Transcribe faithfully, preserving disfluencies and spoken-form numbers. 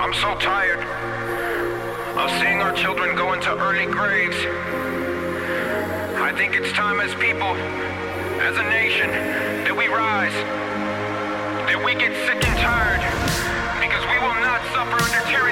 I'm so tired of seeing our children go into early graves. I think it's time as people, as a nation, that we rise, that we get sick and tired, because we will not suffer under tyranny.